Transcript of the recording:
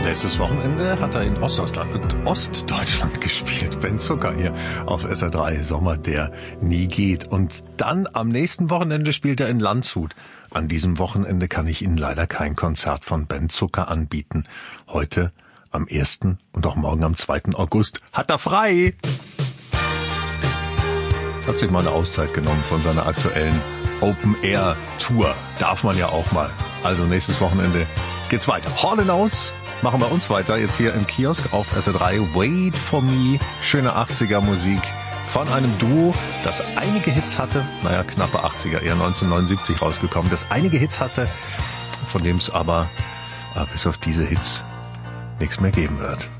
Letztes Wochenende hat er in Ostdeutschland gespielt. Ben Zucker hier auf SR3, Sommer, der nie geht. Und dann am nächsten Wochenende spielt er in Landshut. An diesem Wochenende kann ich Ihnen leider kein Konzert von Ben Zucker anbieten. Heute am 1. und auch morgen am 2. August hat er frei. Hat sich mal eine Auszeit genommen von seiner aktuellen Open-Air-Tour. Darf man ja auch mal. Also nächstes Wochenende geht's weiter. Hall & Oates machen wir uns weiter. Jetzt hier im Kiosk auf SR3. Wait for Me. Schöne 80er Musik von einem Duo, das einige Hits hatte. Naja, knappe 80er, eher 1979 rausgekommen. Das einige Hits hatte, von dem es aber bis auf diese Hits nichts mehr geben wird.